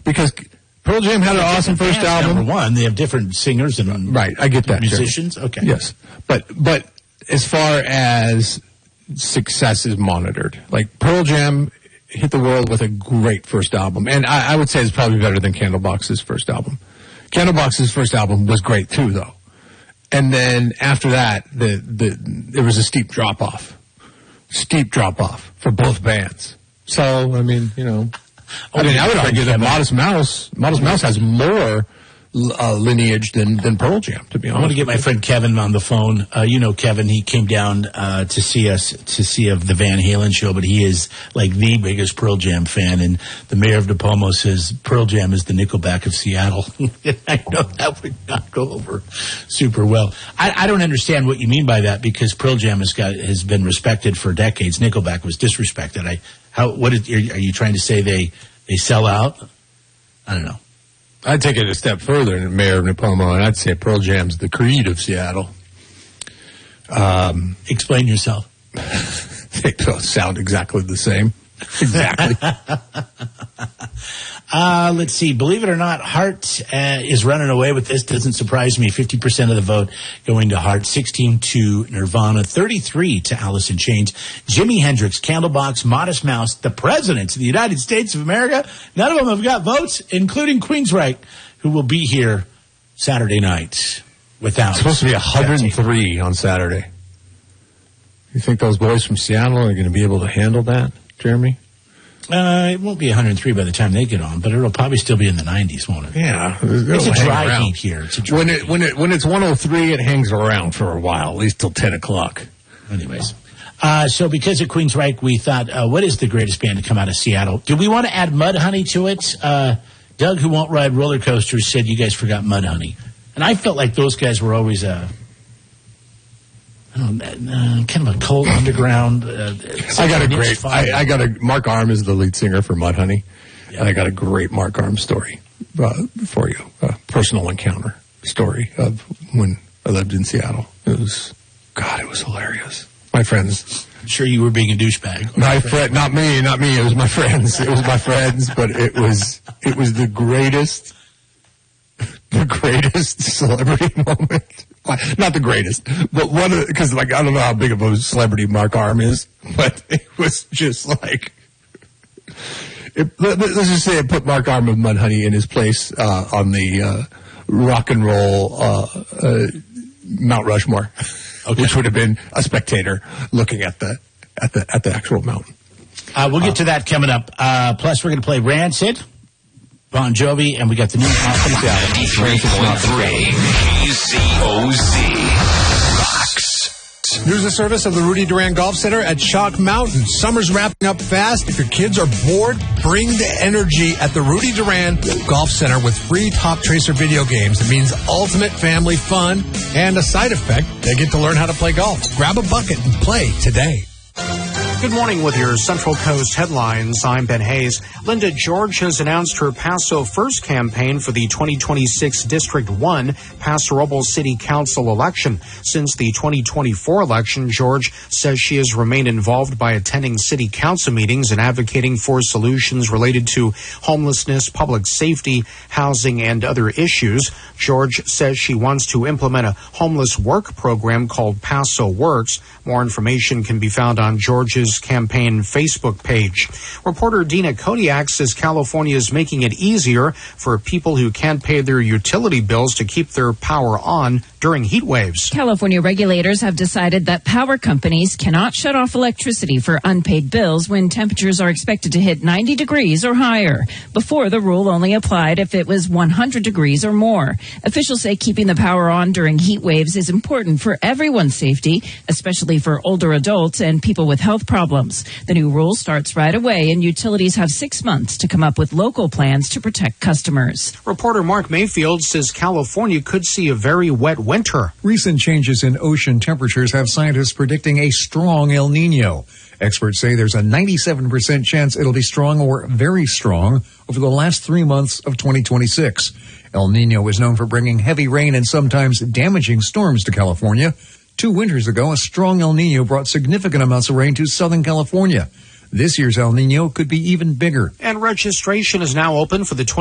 because Pearl Jam had an awesome first album. Number one, they have different singers and right. I get that. Musicians. Jerry. Okay. Yes, but as far as success is monitored, like Pearl Jam hit the world with a great first album, and I would say it's probably better than Candlebox's first album. Candlebox's first album was great too, though, and then after that, there was a steep drop off for both bands. So I mean, I would argue that Modest Mouse has more lineage than Pearl Jam, to be honest. I want to get my friend Kevin on the phone. Kevin, he came down to see the Van Halen show, but he is like the biggest Pearl Jam fan, and the mayor of DePomo says Pearl Jam is the Nickelback of Seattle. I know that would not go over super well. I don't understand what you mean by that, because Pearl Jam has been respected for decades. Nickelback was disrespected. Are you trying to say they sell out? I don't know. I'd take it a step further than Mayor of Nipomo, and I'd say Pearl Jam's the Creed of Seattle. Explain yourself. They both sound exactly the same. Exactly. Let's see. Believe it or not, Heart is running away with this. Doesn't surprise me. 50% of the vote going to Heart, 16 to Nirvana, 33 to Alice in Chains, Jimi Hendrix, Candlebox, Modest Mouse, the presidents of the United States of America. None of them have got votes, including Queensryche, who will be here Saturday night without. It's supposed to be 103 on Saturday. You think those boys from Seattle are going to be able to handle that, Jeremy? It won't be 103 by the time they get on, but it'll probably still be in the 90s, won't it? Yeah. It's a dry heat here. When it's 103, it hangs around for a while, at least till 10 o'clock. Anyways. So because of Queensryche, we thought, what is the greatest band to come out of Seattle? Do we want to add Mudhoney to it? Doug, who won't ride roller coasters, said you guys forgot Mudhoney. And I felt like those guys were always kind of a cold underground. I got a Mark Arm is the lead singer for Mudhoney, and I got a great Mark Arm story for you, a personal encounter story of when I lived in Seattle. It was hilarious. My friends. I'm sure you were being a douchebag. My friend, not me. It was my friends. But it was the greatest celebrity moment. Not the greatest, but because I don't know how big of a celebrity Mark Arm is, but it was just like, let's just say it put Mark Arm of Mudhoney in his place on the rock and roll Mount Rushmore, which would have been a spectator looking at the actual mountain. We'll get to that coming up. Plus, we're going to play Rancid, Bon Jovi, and we got the new Austin album. 93.3 KZOZ Rocks. News and service of the Rudy Duran Golf Center at Chalk Mountain. Summer's wrapping up fast. If your kids are bored, bring the energy at the Rudy Duran Golf Center with free Top Tracer video games. It means ultimate family fun, and a side effect, they get to learn how to play golf. Grab a bucket and play today. Good morning with your Central Coast headlines. I'm Ben Hayes. Linda George has announced her Paso First campaign for the 2026 District 1 Paso Robles City Council election. Since the 2024 election, George says she has remained involved by attending city council meetings and advocating for solutions related to homelessness, public safety, housing, and other issues. George says she wants to implement a homeless work program called Paso Works. More information can be found on George's campaign Facebook page. Reporter Dina Kodiak says California is making it easier for people who can't pay their utility bills to keep their power on during heat waves. California regulators have decided that power companies cannot shut off electricity for unpaid bills when temperatures are expected to hit 90 degrees or higher. Before, the rule only applied if it was 100 degrees or more. Officials say keeping the power on during heat waves is important for everyone's safety, especially for older adults and people with health problems. The new rule starts right away, and utilities have 6 months to come up with local plans to protect customers. Reporter Mark Mayfield says California could see a very wet winter. Recent changes in ocean temperatures have scientists predicting a strong El Nino. Experts say there's a 97% chance it'll be strong or very strong over the last 3 months of 2026. El Nino is known for bringing heavy rain and sometimes damaging storms to California. 2 winters ago, a strong El Nino brought significant amounts of rain to Southern California. This year's El Nino could be even bigger. And registration is now open for the